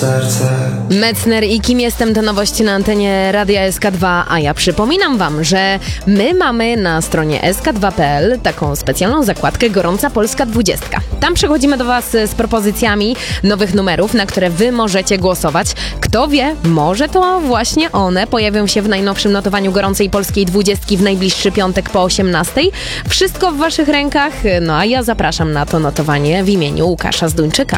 serce. Metzner i Kim jestem, to nowości na antenie Radia SK2, a ja przypominam wam, że my mamy na stronie sk2.pl taką specjalną zakładkę Gorąca Polska 20. Tam przychodzimy do was z propozycjami nowych numerów, na które wy możecie głosować. Kto wie, może to właśnie one pojawią się w najnowszym notowaniu Gorącej Polskiej 20 w najbliższy piątek po 18. Wszystko w waszych rękach, no a ja zapraszam na to notowanie w imieniu Łukasza Zduńczyka.